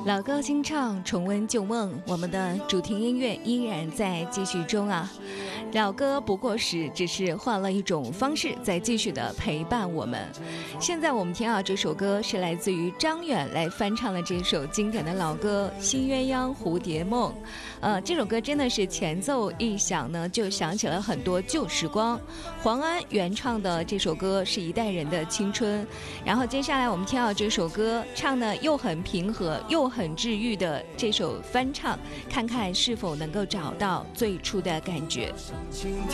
老歌新唱，重温旧梦，我们的主题音乐依然在继续中啊。老歌不过时，只是换了一种方式在继续的陪伴我们。现在我们听到这首歌是来自于张远来翻唱的这首经典的老歌《新鸳鸯蝴蝶梦》。这首歌真的是前奏一响呢，就想起了很多旧时光。黄安原唱的这首歌是一代人的青春，然后接下来我们听到这首歌唱的又很平和又很治愈的这首翻唱，看看是否能够找到最初的感觉。